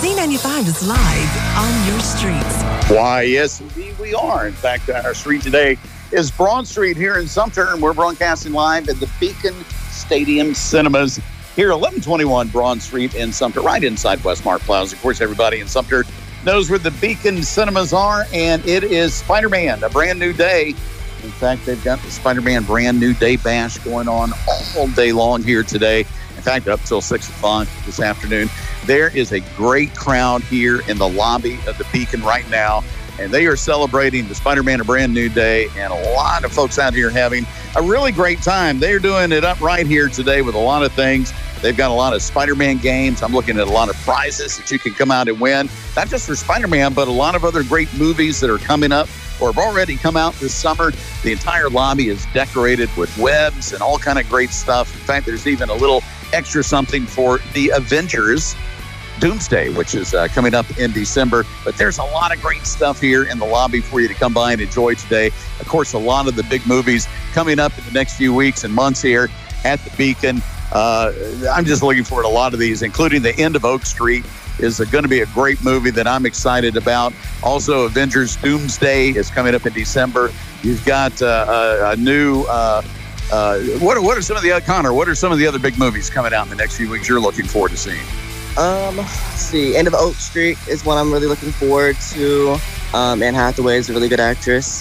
Z95 is live on your streets. Why, yes, indeed we are. In fact, our street today is Broad Street here in Sumter, and we're broadcasting live at the Beacon Stadium Cinemas here, 1121 Broad Street in Sumter, right inside Westmark Plaza. Of course, everybody in Sumter knows where the Beacon Cinemas are, and it is Spider-Man, a brand new day. In fact, they've got the Spider-Man brand new day bash going on all day long here today. In fact, up till 6 o'clock this afternoon. There is a great crowd here in the lobby of the Beacon right now, and they are celebrating the Spider-Man A Brand New Day, and a lot of folks out here having a really great time. They're doing it up right here today with a lot of things. They've got a lot of Spider-Man games. I'm looking at a lot of prizes that you can come out and win, not just for Spider-Man, but a lot of other great movies that are coming up or have already come out this summer. The entire lobby is decorated with webs and all kind of great stuff. In fact, there's even a little extra something for the Avengers Doomsday, which is coming up in December. But there's a lot of great stuff here in the lobby for you to come by and enjoy today. Of course, a lot of the big movies coming up in the next few weeks and months here at the Beacon. I'm just looking forward to a lot of these, including The End of Oak Street is going to be a great movie that I'm excited about. Also, Avengers Doomsday is coming up in December. You've got a new... what are some of the Connor? What are some of the other big movies coming out in the next few weeks you're looking forward to seeing? Let's see. End of Oak Street is one I'm really looking forward to. Anne Hathaway is a really good actress.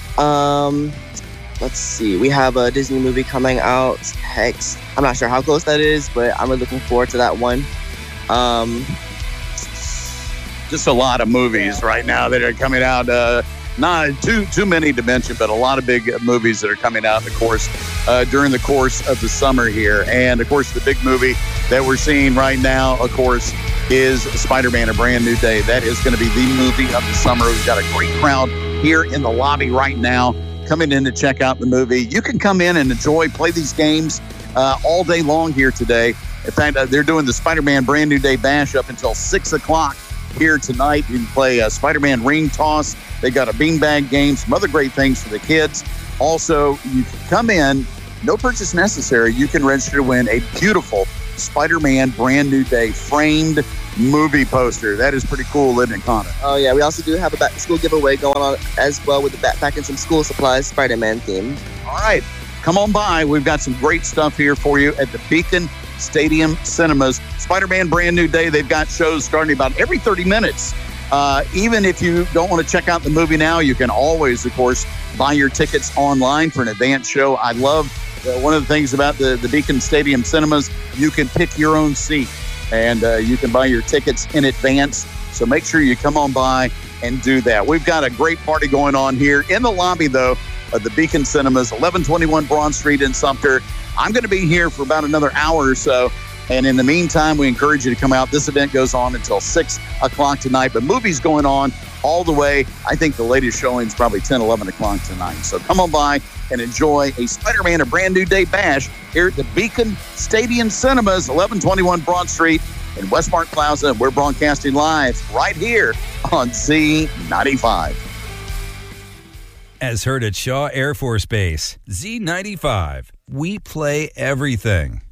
Let's see. We have a Disney movie coming out, Hex. I'm not sure how close that is, but I'm really looking forward to that one. Just a lot of movies right now that are coming out. Not too many to mention, but a lot of big movies that are coming out, of course, during the course of the summer here. And, of course, the big movie that we're seeing right now, of course, is Spider-Man A Brand New Day. That is going to be the movie of the summer. We've got a great crowd here in the lobby right now coming in to check out the movie. You can come in and play these games all day long here today. In fact, they're doing the Spider-Man Brand New Day bash up until 6 o'clock here tonight. You can play Spider-Man Ring Toss. They got a beanbag game, some other great things for the kids. Also, you can come in, no purchase necessary. You can register to win a beautiful Spider-Man Brand New Day framed movie poster. That is pretty cool, isn't it, Connor? Oh, yeah. We also do have a back-to-school giveaway going on as well with the backpack and some school supplies, Spider-Man themed. All right. Come on by. We've got some great stuff here for you at the Beacon Stadium Cinemas. Spider-Man Brand New Day. They've got shows starting about every 30 minutes. Even if you don't want to check out the movie now, you can always, of course, buy your tickets online for an advance show. I love one of the things about the Beacon Stadium Cinemas, you can pick your own seat, and you can buy your tickets in advance. So make sure you come on by and do that. We've got a great party going on here in the lobby, though, of the Beacon Cinemas, 1121 Broad Street in Sumter. I'm going to be here for about another hour or so. And in the meantime, we encourage you to come out. This event goes on until 6 o'clock tonight. But movies going on all the way. I think the latest showing is probably 10, 11 o'clock tonight. So come on by and enjoy a Spider-Man A Brand New Day bash here at the Beacon Stadium Cinemas, 1121 Broad Street in Westmark Plaza. We're broadcasting live right here on Z95. As heard at Shaw Air Force Base, Z95. We play everything.